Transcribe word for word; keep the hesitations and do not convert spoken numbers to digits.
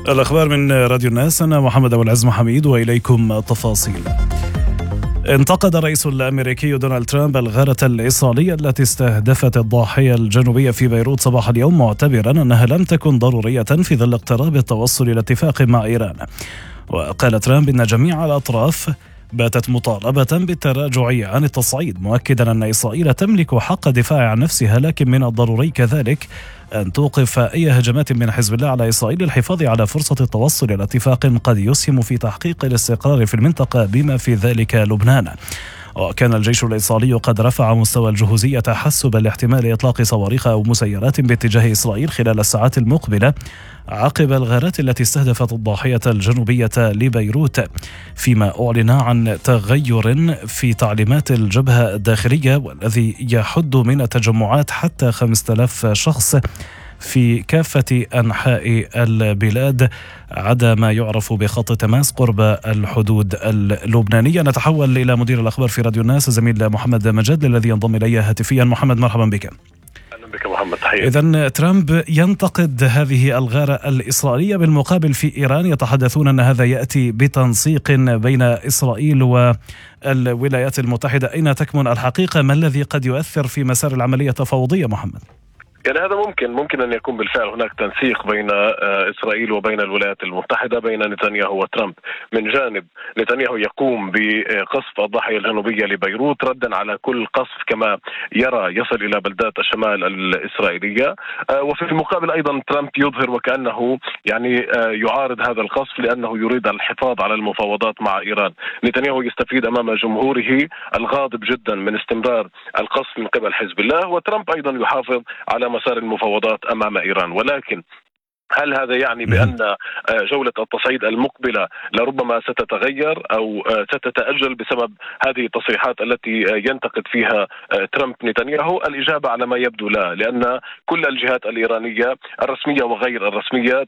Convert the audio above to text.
الأخبار من راديو الناس، أنا محمد أبو العز محميد وإليكم تفاصيل. انتقد الرئيس الأمريكي دونالد ترامب الغارة الإسرائيلية التي استهدفت الضاحية الجنوبية في بيروت صباح اليوم، معتبرا أنها لم تكن ضرورية في ظل اقتراب التوصل إلى اتفاق مع إيران. وقال ترامب إن جميع الأطراف باتت مطالبة بالتراجع عن التصعيد، مؤكدا أن إسرائيل تملك حق الدفاع عن نفسها، لكن من الضروري كذلك أن توقف أي هجمات من حزب الله على إسرائيل للحفاظ على فرصة التوصل إلى اتفاق قد يسهم في تحقيق الاستقرار في المنطقة بما في ذلك لبنان. وكان الجيش الإسرائيلي قد رفع مستوى الجهوزية تحسبا لاحتمال إطلاق صواريخ أو مسيرات باتجاه إسرائيل خلال الساعات المقبلة عقب الغارات التي استهدفت الضاحية الجنوبية لبيروت، فيما أعلن عن تغير في تعليمات الجبهة الداخلية والذي يحد من التجمعات حتى خمسة آلاف شخص في كافة أنحاء البلاد عدا ما يعرف بخط تماس قرب الحدود اللبنانية. نتحول إلى مدير الأخبار في راديو الناس زميل محمد مجد الذي ينضم إلي هاتفيا. محمد، مرحبا بك. أهلا بك محمد، تحية. إذن ترامب ينتقد هذه الغارة الإسرائيلية، بالمقابل في إيران يتحدثون أن هذا يأتي بتنسيق بين إسرائيل والولايات المتحدة. أين تكمن الحقيقة؟ ما الذي قد يؤثر في مسار العملية التفاوضية محمد؟ يعني هذا ممكن ممكن أن يكون بالفعل هناك تنسيق بين إسرائيل وبين الولايات المتحدة، بين نتنياهو وترامب. من جانب نتنياهو يقوم بقصف الضاحية الجنوبية لبيروت ردا على كل قصف كما يرى يصل إلى بلدات الشمال الإسرائيلية، وفي المقابل أيضا ترامب يظهر وكأنه يعني يعارض هذا القصف لأنه يريد الحفاظ على المفاوضات مع إيران. نتنياهو يستفيد أمام جمهوره الغاضب جدا من استمرار القصف من قبل حزب الله، وترامب أيضا يحافظ على مسار المفاوضات أمام إيران. ولكن هل هذا يعني بأن جولة التصعيد المقبلة لربما ستتغير أو ستتأجل بسبب هذه التصريحات التي ينتقد فيها ترامب نتنياهو؟ الإجابة على ما يبدو لا، لأن كل الجهات الإيرانية الرسمية وغير الرسمية